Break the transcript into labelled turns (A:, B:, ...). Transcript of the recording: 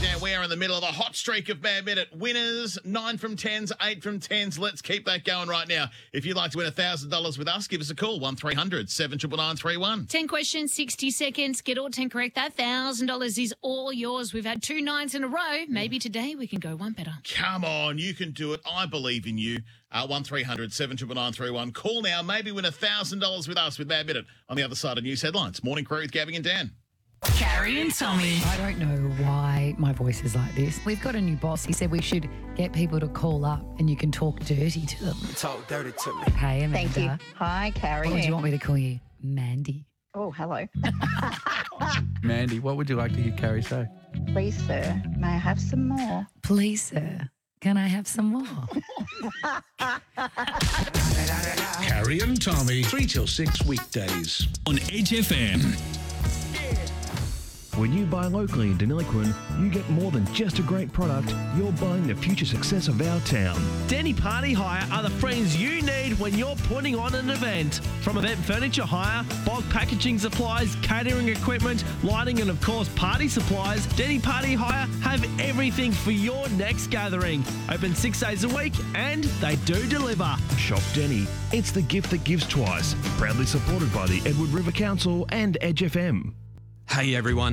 A: Dan. We are in the middle of a hot streak of Bad Minute winners. 9 from 10s, 8 from 10s. Let's keep that going right now. If you'd like to win $1,000 with us, give us a call. 1300 799
B: 10 questions, 60 seconds. Get all 10 correct. That $1,000 is all yours. We've had 2 9s in a row. Maybe today we can go one better.
A: Come on, you can do it. I believe in you. 1300 799 Call now. Maybe win $1,000 with us with Bad Minute. On the other side of news headlines. Morning Crew with Gabby and Dan.
B: Carrie and Tommy.
C: I don't know why my voice is like this. We've got a new boss. He said we should get people to call up and you can talk dirty to them.
D: Talk dirty to me.
C: Hey, Amanda.
E: Thank you. Hi, Carrie.
C: Or do you want me to call you Mandy?
E: Oh, hello.
D: Mandy, what would you like to hear Carrie say?
E: Please, sir, may I have some more?
C: Please, sir, can I have some more?
F: Carrie and Tommy, 3 till 6 weekdays.
G: On Edge FM.
H: When you buy locally in Deniliquin, you get more than just a great product. You're buying the future success of our town.
I: Denny Party Hire are the friends you need when you're putting on an event. From event furniture hire, bulk packaging supplies, catering equipment, lighting and of course party supplies, Denny Party Hire have everything for your next gathering. Open 6 days a week and they do deliver.
H: Shop Denny. It's the gift that gives twice. Proudly supported by the Edward River Council and Edge FM.
J: Hey everyone,